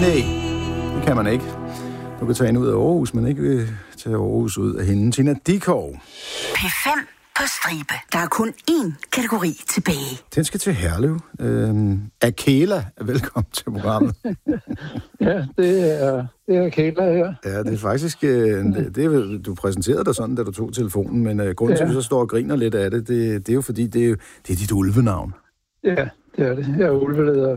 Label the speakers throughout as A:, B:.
A: Nej, det kan man ikke. Du kan tage hende ud af Aarhus, men ikke tage Aarhus ud af hende. Tina Dickow.
B: P5 på stribe. Der er kun én kategori tilbage.
A: Den skal til Herlev. Akela, velkommen til programmet.
C: Ja, det er Akela her.
A: Ja, det er faktisk... du præsenterede dig sådan, da du tog telefonen, men grunden til, at du så står og griner lidt af det, det er jo fordi, det er dit ulvenavn.
C: Ja, det er det. Jeg er ulveleder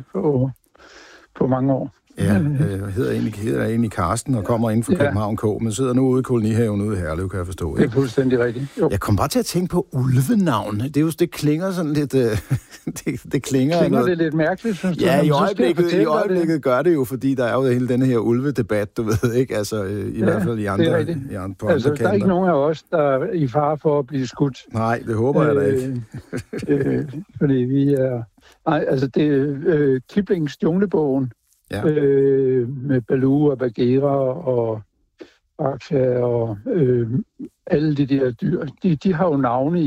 C: på mange år.
A: Ja, jeg hedder egentlig Karsten og kommer inden for København K, men sidder nu ude i kolonihaven ude i Herlev, kan jeg forstå. Ikke?
C: Det er fuldstændig rigtigt. Jo.
A: Jeg kom bare til at tænke på ulvenavn. Det klinger sådan lidt... det klinger
C: noget. Det lidt mærkeligt, synes du?
A: Ja, i øjeblikket gør det jo, fordi der er jo hele denne her ulvedebat, du ved, ikke? Altså, i hvert fald i andre
C: på altså, der er ikke nogen af os, der er i fare for at blive skudt.
A: Nej, det håber jeg da ikke.
C: Fordi vi er... Nej, altså det er Kiplings Junglebogen. Ja. Med Baloo og Bagheera og Baksha og alle de der dyr. De har jo navne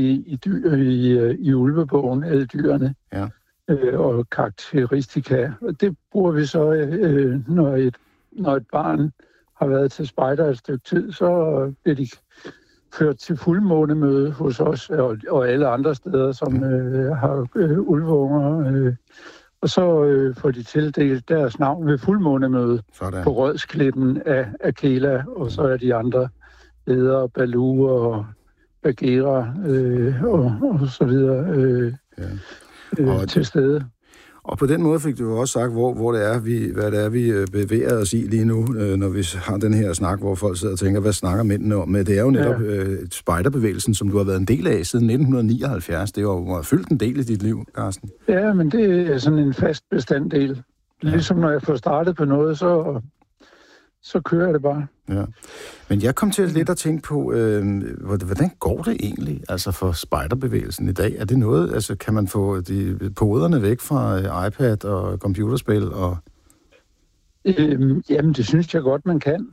C: i ulvebogen, alle dyrene. Ja. Og karakteristika. Og det bruger vi så, når et barn har været til spejder et stykke tid, så bliver de ført til fuldmånemøde hos os og alle andre steder, som har ulveunger. Og så får de tildelt deres navn ved fuldmånemøde på Rødsklippen af Akela, og så er de andre ledere, Baloo og Bagheera og så videre til stede.
A: Og på den måde fik du jo også sagt, hvad det er, vi bevæger os i lige nu, når vi har den her snak, hvor folk sidder og tænker, hvad snakker mændene om? Men det er jo netop spejderbevægelsen, som du har været en del af siden 1979. Det har jo fyldt en del i dit liv, Carsten.
C: Ja, men det er sådan en fast bestanddel. Ligesom når jeg får startet på noget, så kører det bare. Ja.
A: Men jeg kom til lidt at tænke på, hvordan går det egentlig altså for spejderbevægelsen i dag? Er det noget, altså kan man få poderne væk fra iPad og computerspil? Og...
C: Jamen, det synes jeg godt, man kan.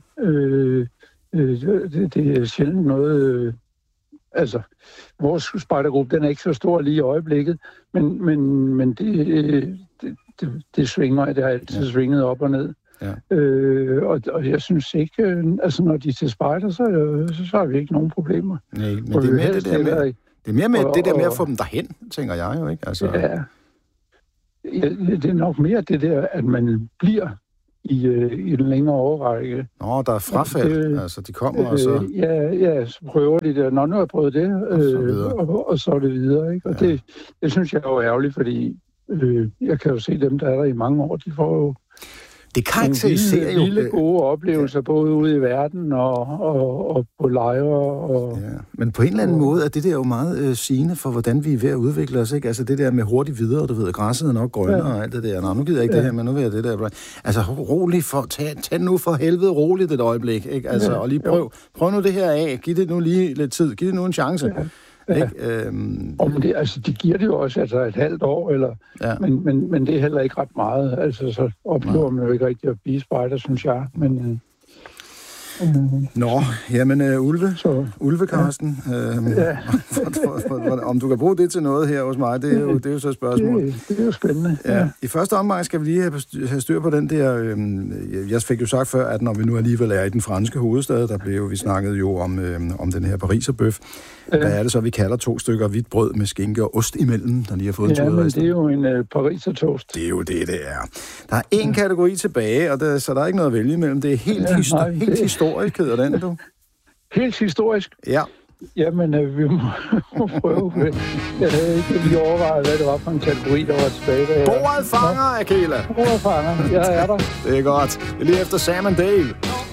C: Det er sjældent noget... altså, vores spejdergruppe, den er ikke så stor lige i øjeblikket, men det svinger, det har altid svinget op og ned. Ja. Og jeg synes ikke, altså når de er til spejder, så har vi ikke nogen problemer.
A: Nej, men det er mere det der med at få dem derhen, tænker jeg jo, ikke? Altså...
C: Ja, det er nok mere det der, at man bliver i en længere årrække.
A: Nå, der er frafald, altså de kommer og så...
C: Ja, så prøver de det. Nå, nu har jeg prøvet det, og så er det videre, ikke? Og det synes jeg er jo ærgerligt, fordi jeg kan jo se dem, der er der i mange år, de får jo
A: det karakteriserer jo
C: vilde gode oplevelser, både ude i verden og på lejre.
A: Ja. Men på en eller anden måde er det der jo meget sigende for, hvordan vi er ved at udvikle os, ikke? Altså det der med hurtigt videre, du ved, græsset er nok grønnere og alt det der. Nå, nu gider jeg ikke det her, men nu vil jeg det der. Altså roligt, tag nu for helvede roligt et øjeblik, ikke? Altså, og lige prøv nu det her af. Giv det nu lige lidt tid. Giv det nu en chance. Ja.
C: Ja. De giver det jo også altså et halvt år, men det er heller ikke ret meget. Altså, så oplever man jo ikke rigtig at blive spejder, synes jeg. Men,
A: Nå, jamen Ulve Carsten. Om du kan bruge det til noget her hos mig, det er jo så et spørgsmål.
C: Det er jo spændende. Ja.
A: I første omgang skal vi lige have styr på den der... jeg fik jo sagt før, at når vi nu alligevel er i den franske hovedstad, vi snakkede jo om den her pariserbøf. Hvad er det så, vi kalder 2 stykker hvidt brød med skinke og ost imellem, der lige har fået en
C: tudrist? Ja, det er jo en parisertoast.
A: Det er jo det er. Der er én kategori tilbage, og så der er ikke noget at vælge imellem. Det er helt historisk, hedder den, du.
C: Helt historisk?
A: Ja.
C: Jamen, vi må prøve. Jeg havde ikke lige overvejet, hvad det var for en kategori, der var tilbage.
A: Bordet fanger, Akela.
C: Bordet fanger, jeg er der.
A: Det er godt. Det er lige efter Sam and Dale.